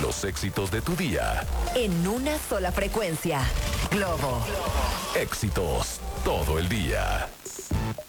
los éxitos de tu día. En una sola frecuencia. Globo. Éxitos todo el día.